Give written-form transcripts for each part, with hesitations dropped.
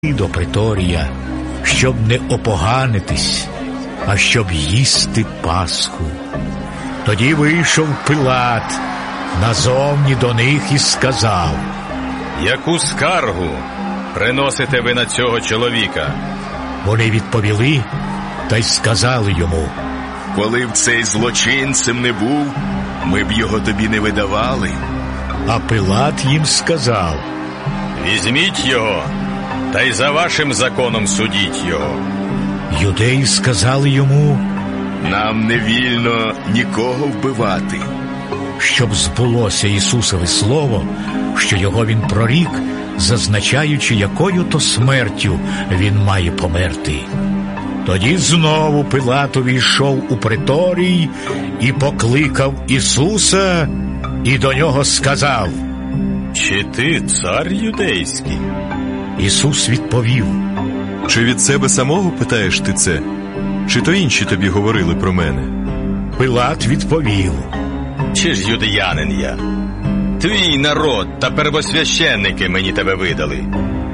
до приторія, щоб не опоганитись, а щоб їсти Пасху. Тоді вийшов Пилат назовні до них і сказав: «Яку скаргу приносите ви на цього чоловіка?» Вони відповіли та й сказали йому: «Коли б цей злочинцем не був, ми б його тобі не видавали». А Пилат їм сказав: «Візьміть його, та й за вашим законом судіть його». Юдеї сказали йому: «Нам не вільно нікого вбивати». Щоб збулося Ісусове слово, що його він прорік, зазначаючи, якою то смертю він має померти. Тоді знову Пилат увійшов у приторій і покликав Ісуса, і до нього сказав: «Чи ти цар юдейський?» Ісус відповів: «Чи від себе самого питаєш ти це? Чи то інші тобі говорили про мене?» Пилат відповів: «Чи ж юдеянин я? Твій народ та первосвященники мені тебе видали.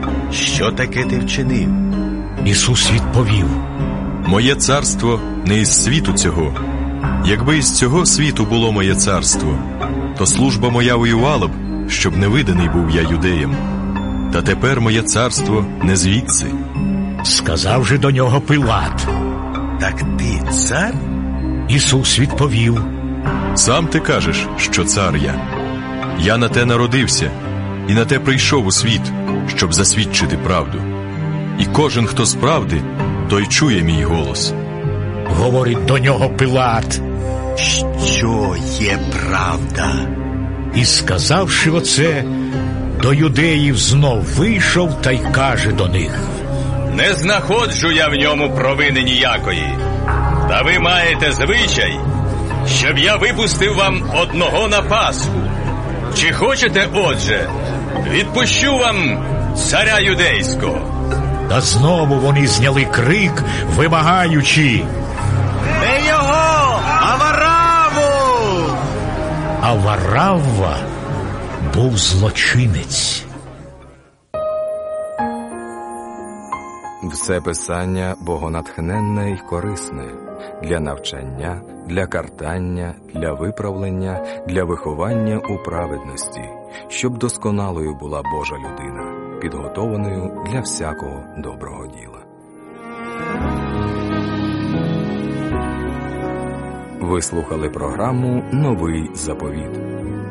Що таке ти вчинив?» Ісус відповів: «Моє царство не із світу цього. Якби із цього світу було моє царство, то служба моя воювала б, щоб не виданий був я юдеям. Та тепер моє царство не звідси». Сказав же до нього Пилат: «Так ти цар?» Ісус відповів: «Сам ти кажеш, що цар я. Я на те народився, і на те прийшов у світ, щоб засвідчити правду. І кожен, хто з правди, той чує мій голос». Говорить до нього Пилат: «Що є правда?» І, сказавши оце, до юдеїв знов вийшов та й каже до них: «Не знаходжу я в ньому провини ніякої. Та ви маєте звичай, щоб я випустив вам одного на Пасху. Чи хочете, отже, відпущу вам царя юдейського?» Та знову вони зняли крик, вимагаючи: «Не його, а Варавву!» А Варавва був злочинець. Все писання богонатхненне й корисне для навчання, для картання, для виправлення, для виховання у праведності, щоб досконалою була Божа людина, підготованою для всякого доброго діла. Ви слухали програму «Новий заповіт».